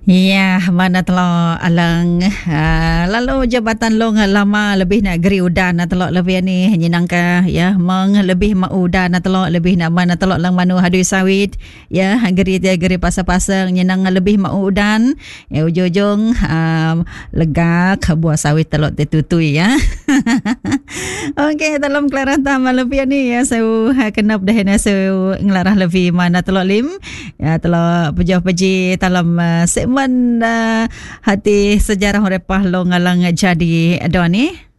Ya, mana telok alang lalu jabatan long lama lebih nak geri udan nak telok lebih ni nyenangka ya meng lebih mau udan nak telok lebih nak mana telok lang manu hadui sawit ya geri dia geri pasang-pasang nyenang lebih mau udan ya ujung lega ke buah sawit telok tetutui ya. Okey dalam kelaran tamal lebih ni ya saya kenap dah na saya ngelarah lebih mana telok lim ya telok pejah-peji dalam segmen hati sejarah repah lo ngalang jadi adoni.